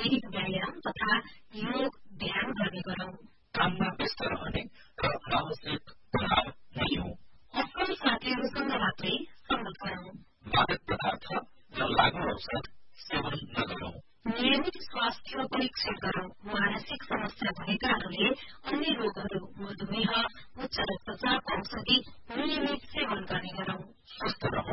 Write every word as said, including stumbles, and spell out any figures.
दैहिक व्यायाम तथा योग ध्यान गर्ने गरौं। काममा व्यस्त रहने र अनावश्यक तनाव नलिउँ। असल साथीहरूसँग मात्रै संगत गरौं। मादक पदार्थ र लागू औषध सेवन नगरौं। नियमित स्वास्थ्य परीक्षण गरौं। मानसिक समस्या भएकाहरूले अन्य रोगहरू मधुमेह, उच्च रक्तचाप औषधि नियमित सेवन गर्ने गरौं। स्वस्थ रहन